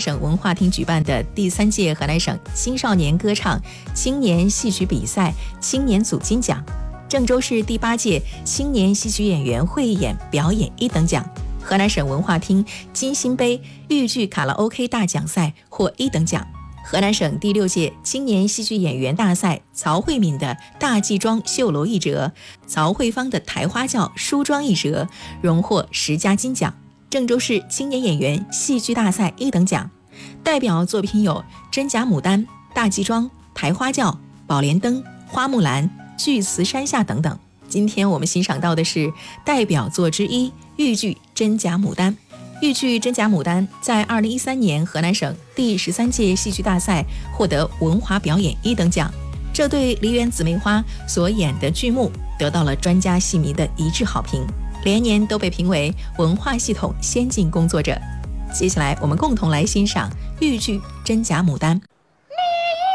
省文化厅举办的第3届河南省青少年歌唱青年戏曲比赛青年组金奖，郑州市第8届青年戏曲演员汇演表演1等奖，河南省文化厅金星杯豫剧卡拉 OK 大奖赛获1等奖，河南省第6届青年戏剧演员大赛曹慧敏的大祭庄绣楼一折，曹慧芳的抬花轿梳妆一折荣获10佳金奖，郑州市青年演员戏剧大赛1等奖，代表作品有真假牡丹、大祭庄、抬花轿、宝莲灯、花木兰、巨慈山下等等。今天我们欣赏到的是代表作之一豫剧真假牡丹。豫剧真假牡丹在2013年河南省第13届戏剧大赛获得文华表演1等奖，这对梨园姊妹花所演的剧目得到了专家戏迷的一致好评，连年都被评为文化系统先进工作者。接下来我们共同来欣赏豫剧真假牡丹。